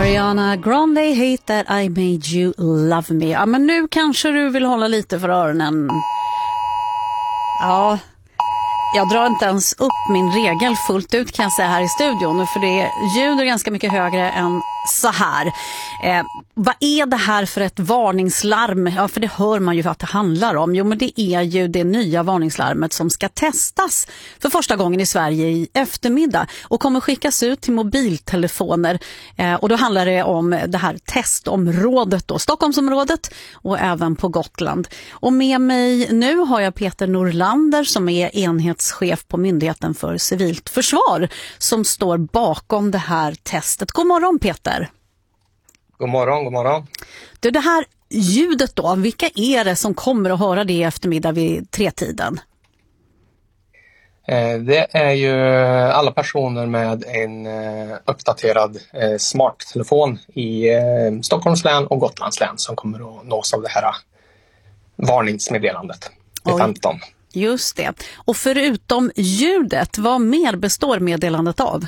Ariana Grande, Hate That I Made You Love Me. Ja, men nu kanske du vill hålla lite för öronen. Ja, jag drar inte ens upp min regel fullt ut kan jag säga här i studion. För det ljuder ganska mycket högre än så här. Vad är det här för ett varningslarm? Ja, för det hör man ju att det handlar om. Jo, men det är ju det nya varningslarmet som ska testas för första gången i Sverige i eftermiddag. Och kommer skickas ut till mobiltelefoner. Och då handlar det om det här testområdet då. Stockholmsområdet och även på Gotland. Och med mig nu har jag Peter Norlander som är enhetschef på Myndigheten för civilt försvar. Som står bakom det här testet. God morgon Peter. God morgon, god morgon. Du, det här ljudet då, vilka är det som kommer att höra det i eftermiddag vid 3-tiden? Det är ju alla personer med en uppdaterad smarttelefon i Stockholms län och Gotlands län som kommer att nås av det här varningsmeddelandet. 15. Just det. Och förutom ljudet, vad mer består meddelandet av?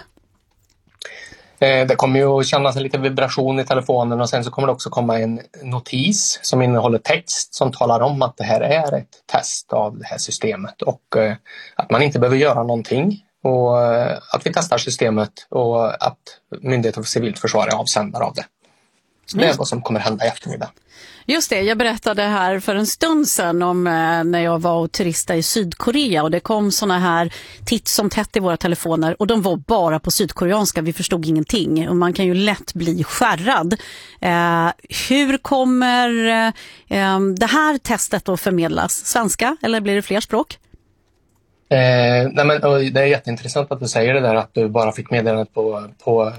Det kommer ju att kännas en liten vibration i telefonen och sen så kommer det också komma en notis som innehåller text som talar om att det här är ett test av det här systemet och att man inte behöver göra någonting och att vi testar systemet och att Myndigheten för civilt försvar är avsändare av det. Så det är vad som kommer hända i eftermiddag. Just det, jag berättade här för en stund sedan om när jag var och turistade i Sydkorea och det kom såna här titt som tätt i våra telefoner och de var bara på sydkoreanska, vi förstod ingenting och man kan ju lätt bli skärrad. Hur kommer det här testet att förmedlas? Svenska eller blir det fler språk? Nej, men, det är jätteintressant att du säger det där att du bara fick meddelandet på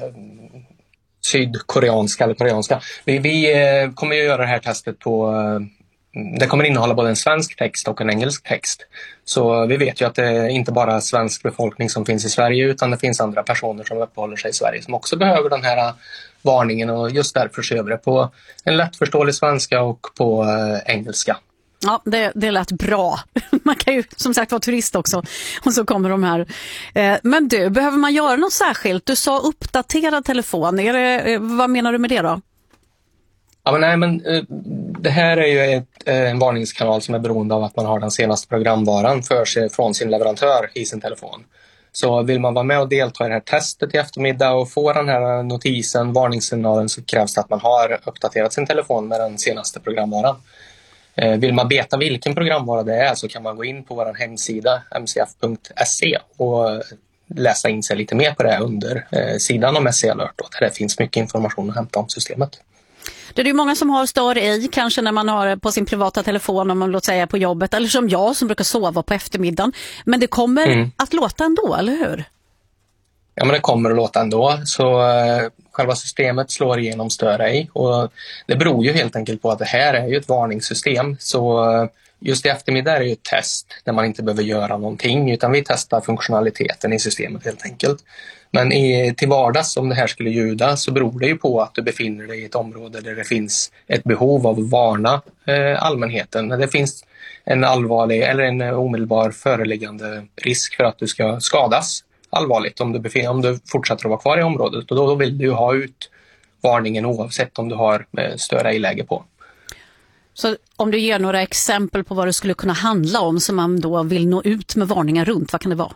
sydkoreanska eller koreanska. Vi kommer ju göra det här testet på... Det kommer innehålla både en svensk text och en engelsk text. Så vi vet ju att det är inte bara svensk befolkning som finns i Sverige utan det finns andra personer som uppehåller sig i Sverige som också behöver den här varningen och just därför ser vi det på en lättförståelig svenska och på engelska. Ja, det lät bra. Man kan ju som sagt vara turist också. Och så kommer de här. Men du, behöver man göra något särskilt? Du sa uppdatera telefon. Vad menar du med det då? Ja, men det här är ju en varningskanal som är beroende av att man har den senaste programvaran för sig från sin leverantör i sin telefon. Så vill man vara med och delta i det här testet i eftermiddag och få den här notisen, varningssignalen, så krävs det att man har uppdaterat sin telefon med den senaste programvaran. Vill man veta vilken programvara det är så kan man gå in på vår hemsida mcf.se och läsa in sig lite mer på det under sidan om SC Alert då, där det finns mycket information att hämta om systemet. Det är ju många som har stör i, kanske när man har på sin privata telefon om man låt säga på jobbet eller som jag som brukar sova på eftermiddagen. Men det kommer att låta ändå, eller hur? Ja, men det kommer att låta ändå. Så själva systemet slår igenom stör ej. Och det beror ju helt enkelt på att det här är ju ett varningssystem. Så just i eftermiddag är det ju ett test där man inte behöver göra någonting utan vi testar funktionaliteten i systemet helt enkelt. Men till vardags om det här skulle ljuda så beror det ju på att du befinner dig i ett område där det finns ett behov av att varna allmänheten. När det finns en allvarlig eller en omedelbar föreliggande risk för att du ska skadas allvarligt om du fortsätter att vara kvar i området och då vill du ha ut varningen oavsett om du har större läge på. Så om du ger några exempel på vad det skulle kunna handla om som man då vill nå ut med varningar runt, vad kan det vara?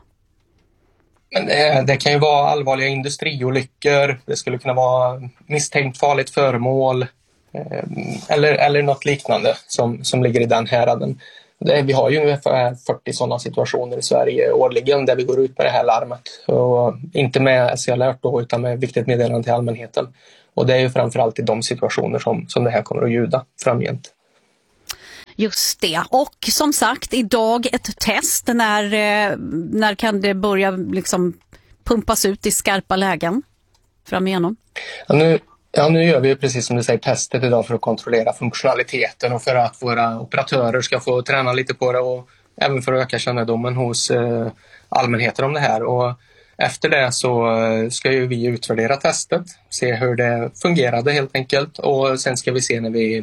Det kan ju vara allvarliga industriolyckor, det skulle kunna vara misstänkt farligt föremål eller något liknande som ligger i den häraden. Vi har ju ungefär 40 sådana situationer i Sverige årligen där vi går ut med det här larmet. Och inte med SC Alert då, utan med viktigt meddelande till allmänheten. Och det är ju framförallt i de situationer som det här kommer att ljuda framgent. Just det. Och som sagt, idag ett test. När kan det börja liksom pumpas ut i skarpa lägen fram igenom? Nu gör vi precis som du säger testet idag för att kontrollera funktionaliteten och för att våra operatörer ska få träna lite på det och även för att öka kännedomen hos allmänheten om det här. Och efter det så ska ju vi utvärdera testet, se hur det fungerade helt enkelt och sen ska vi se när vi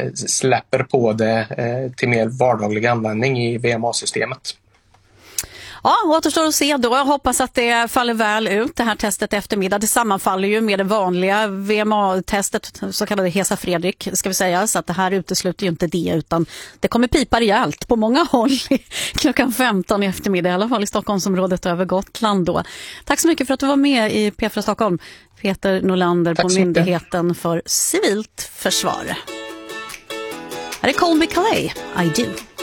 släpper på det till mer vardaglig användning i VMA-systemet. Ja, återstår att se då. Jag hoppas att det faller väl ut, det här testet eftermiddag. Det sammanfaller ju med det vanliga VMA-testet, så kallade Hesa Fredrik, ska vi säga. Så att det här utesluter ju inte det, utan det kommer pipa rejält på många håll klockan 15 i eftermiddag, i alla fall i Stockholmsområdet över Gotland då. Tack så mycket för att du var med i P4 Stockholm, Peter Norlander på Myndigheten för civilt försvar. Här är Colby Calais, I Do.